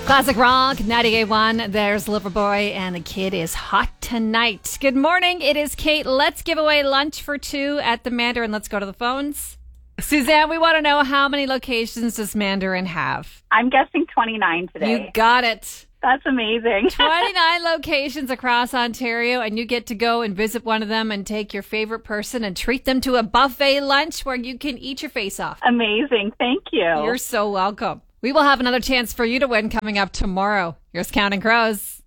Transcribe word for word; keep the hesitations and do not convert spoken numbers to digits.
Classic Rock, ninety-eight point one. There's Loverboy, and the kid is hot tonight. Good morning. It is Kate. Let's give away lunch for two at the Mandarin. Let's go to the phones. Suzanne, we want to know, how many locations does Mandarin have? I'm guessing twenty-nine today. You got it. That's amazing. twenty-nine locations across Ontario, and you get to go and visit one of them and take your favorite person and treat them to a buffet lunch where you can eat your face off. Amazing. Thank you. You're so welcome. We will have another chance for you to win coming up tomorrow. Here's Counting Crows.